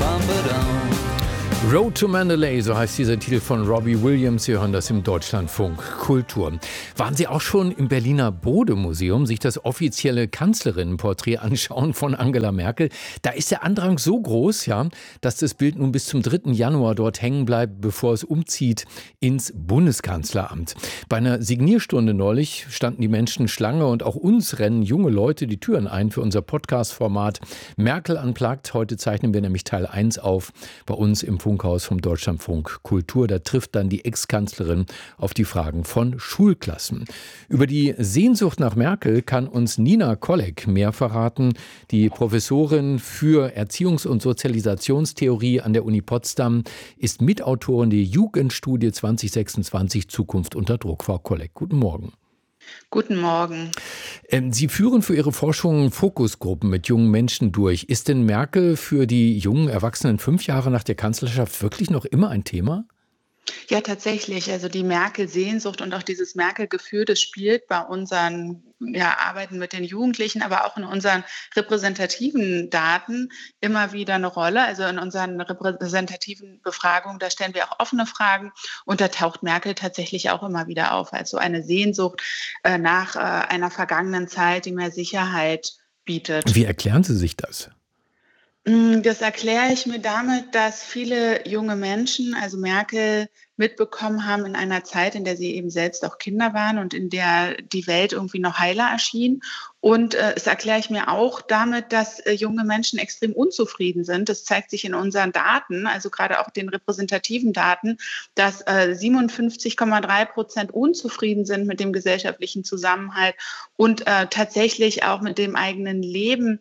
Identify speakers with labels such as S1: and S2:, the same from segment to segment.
S1: Road to Mandalay, so heißt dieser Titel von Robbie Williams. Sie hören das im Deutschlandfunk Kultur. Waren Sie auch schon im Berliner Bode-Museum, sich das offizielle Kanzlerinnenporträt anschauen von Angela Merkel? Da ist der Andrang so groß, ja, dass das Bild nun bis zum 3. Januar dort hängen bleibt, bevor es umzieht ins Bundeskanzleramt. Bei einer Signierstunde neulich standen die Menschen Schlange und auch uns rennen junge Leute die Türen ein für unser Podcast-Format Merkel Unplugged. Heute zeichnen wir nämlich Teil 1 auf bei uns im Funkhaus vom Deutschlandfunk Kultur. Da trifft dann die Ex-Kanzlerin auf die Fragen von Schulklassen. Über die Sehnsucht nach Merkel kann uns Nina Kollek mehr verraten. Die Professorin für Erziehungs- und Sozialisationstheorie an der Uni Potsdam ist Mitautorin der Jugendstudie 2026 Zukunft unter Druck. Frau Kollek, guten Morgen.
S2: Guten Morgen.
S1: Sie führen für Ihre Forschung Fokusgruppen mit jungen Menschen durch. Ist denn Merkel für die jungen Erwachsenen 5 Jahre nach der Kanzlerschaft wirklich noch immer ein Thema?
S2: Ja, tatsächlich. Also die Merkel-Sehnsucht und auch dieses Merkel-Gefühl, das spielt bei unseren Arbeiten mit den Jugendlichen, aber auch in unseren repräsentativen Daten immer wieder eine Rolle. Also in unseren repräsentativen Befragungen, da stellen wir auch offene Fragen und da taucht Merkel tatsächlich auch immer wieder auf. Also eine Sehnsucht nach einer vergangenen Zeit, die mehr Sicherheit bietet.
S1: Wie erklären Sie sich das?
S2: Das erkläre ich mir damit, dass viele junge Menschen, also Merkel, mitbekommen haben in einer Zeit, in der sie eben selbst auch Kinder waren und in der die Welt irgendwie noch heiler erschien. Und es erkläre ich mir auch damit, dass junge Menschen extrem unzufrieden sind. Das zeigt sich in unseren Daten, also gerade auch den repräsentativen Daten, dass 57,3% unzufrieden sind mit dem gesellschaftlichen Zusammenhalt und tatsächlich auch mit dem eigenen Leben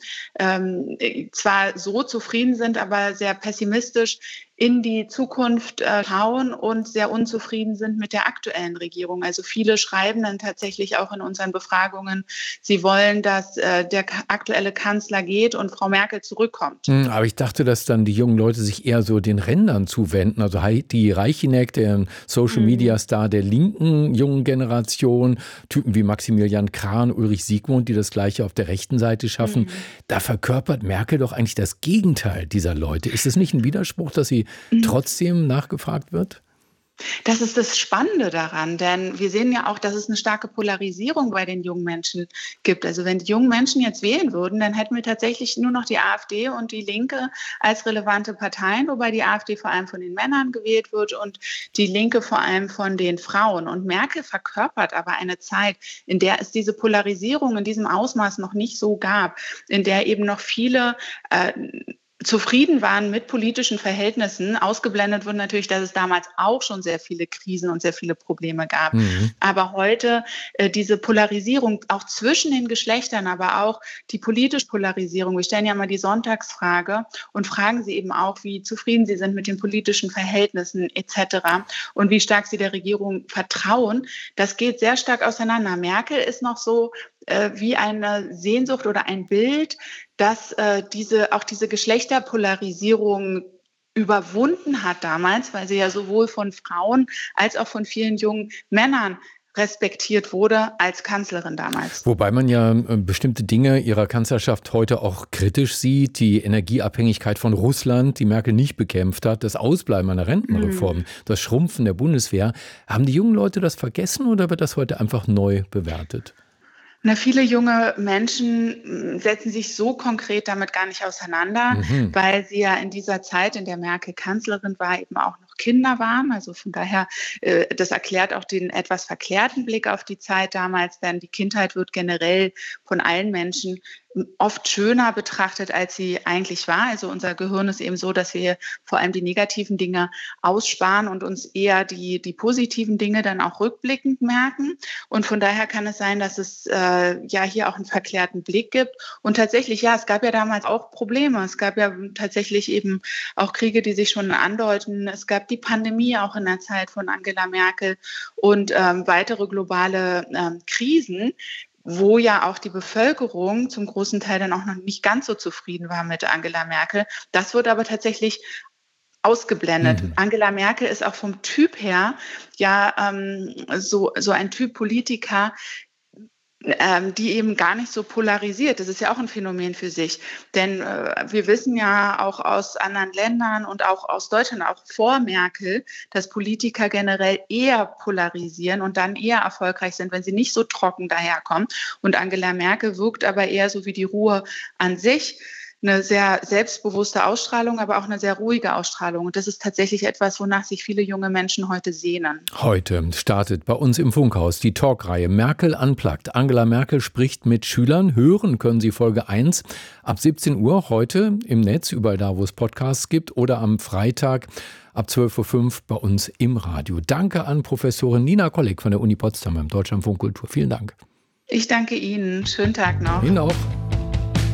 S2: zwar so zufrieden sind, aber sehr pessimistisch in die Zukunft schauen und sehr unzufrieden sind mit der aktuellen Regierung. Also viele schreiben dann tatsächlich auch in unseren Befragungen, sie wollen, dass der aktuelle Kanzler geht und Frau Merkel zurückkommt.
S1: Aber ich dachte, dass dann die jungen Leute sich eher so den Rändern zuwenden. Also Heidi Reicheneck, der Social-Media-Star der linken jungen Generation, Typen wie Maximilian Krahn, Ulrich Siegmund, die das Gleiche auf der rechten Seite schaffen. Da verkörpert Merkel doch eigentlich das Gegenteil dieser Leute. Ist es nicht ein Widerspruch, dass sie trotzdem nachgefragt wird?
S2: Das ist das Spannende daran, denn wir sehen ja auch, dass es eine starke Polarisierung bei den jungen Menschen gibt. Also wenn die jungen Menschen jetzt wählen würden, dann hätten wir tatsächlich nur noch die AfD und die Linke als relevante Parteien, wobei die AfD vor allem von den Männern gewählt wird und die Linke vor allem von den Frauen. Und Merkel verkörpert aber eine Zeit, in der es diese Polarisierung in diesem Ausmaß noch nicht so gab, in der eben noch viele zufrieden waren mit politischen Verhältnissen. Ausgeblendet wurde natürlich, dass es damals auch schon sehr viele Krisen und sehr viele Probleme gab. Aber heute diese Polarisierung auch zwischen den Geschlechtern, aber auch die politische Polarisierung. Wir stellen ja mal die Sonntagsfrage und fragen sie eben auch, wie zufrieden sie sind mit den politischen Verhältnissen etc. und wie stark sie der Regierung vertrauen. Das geht sehr stark auseinander. Merkel ist noch so wie eine Sehnsucht oder ein Bild, dass diese Geschlechterpolarisierung überwunden hat damals, weil sie ja sowohl von Frauen als auch von vielen jungen Männern respektiert wurde als Kanzlerin damals.
S1: Wobei man ja bestimmte Dinge ihrer Kanzlerschaft heute auch kritisch sieht. Die Energieabhängigkeit von Russland, die Merkel nicht bekämpft hat, das Ausbleiben einer Rentenreform, das Schrumpfen der Bundeswehr. Haben die jungen Leute das vergessen oder wird das heute einfach neu bewertet?
S2: Viele junge Menschen setzen sich so konkret damit gar nicht auseinander, weil sie ja in dieser Zeit, in der Merkel Kanzlerin war, eben auch noch Kinder waren. Also von daher, das erklärt auch den etwas verklärten Blick auf die Zeit damals, denn die Kindheit wird generell von allen Menschen oft schöner betrachtet, als sie eigentlich war. Also unser Gehirn ist eben so, dass wir vor allem die negativen Dinge aussparen und uns eher die positiven Dinge dann auch rückblickend merken. Und von daher kann es sein, dass es hier auch einen verklärten Blick gibt. Und tatsächlich, es gab ja damals auch Probleme. Es gab ja tatsächlich eben auch Kriege, die sich schon andeuten. Es gab die Pandemie auch in der Zeit von Angela Merkel und weitere globale Krisen, wo ja auch die Bevölkerung zum großen Teil dann auch noch nicht ganz so zufrieden war mit Angela Merkel. Das wird aber tatsächlich ausgeblendet. Angela Merkel ist auch vom Typ her so ein Typ Politiker, die eben gar nicht so polarisiert. Das ist ja auch ein Phänomen für sich. Denn wir wissen ja auch aus anderen Ländern und auch aus Deutschland, auch vor Merkel, dass Politiker generell eher polarisieren und dann eher erfolgreich sind, wenn sie nicht so trocken daherkommen. Und Angela Merkel wirkt aber eher so wie die Ruhe an sich. Eine sehr selbstbewusste Ausstrahlung, aber auch eine sehr ruhige Ausstrahlung. Und das ist tatsächlich etwas, wonach sich viele junge Menschen heute sehnen.
S1: Heute startet bei uns im Funkhaus die Talkreihe Merkel Unplugged. Angela Merkel spricht mit Schülern. Hören können Sie Folge 1 ab 17 Uhr heute im Netz, überall da, wo es Podcasts gibt, oder am Freitag ab 12.05 Uhr bei uns im Radio. Danke an Professorin Nina Kollig von der Uni Potsdam beim Deutschlandfunk Kultur. Vielen Dank.
S2: Ich danke Ihnen. Schönen Tag noch.
S1: Ihnen auch.